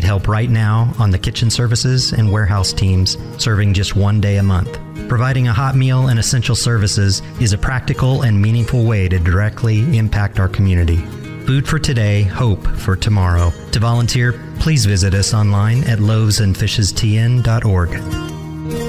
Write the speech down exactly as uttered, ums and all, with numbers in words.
help right now on the kitchen services and warehouse teams, serving just one day a month. Providing a hot meal and essential services is a practical and meaningful way to directly impact our community. Food for today, hope for tomorrow. To volunteer, please visit us online at loaves and fishes t n dot org.